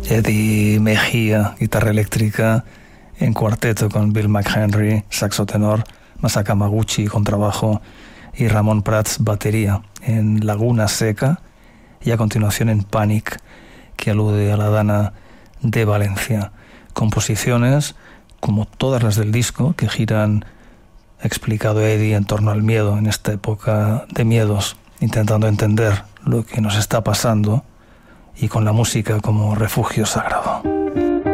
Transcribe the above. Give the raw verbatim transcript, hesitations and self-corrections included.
Eddie Mejía, guitarra eléctrica, en cuarteto con Bill McHenry, saxo tenor, Masaka Maguchi, contrabajo, y Ramón Prats, batería, en Laguna Seca, y a continuación en Panic, que alude a la Dana de Valencia. Composiciones, como todas las del disco, que giran, explicado Eddie, en torno al miedo, en esta época de miedos, intentando entender lo que nos está pasando, y con la música como refugio sagrado.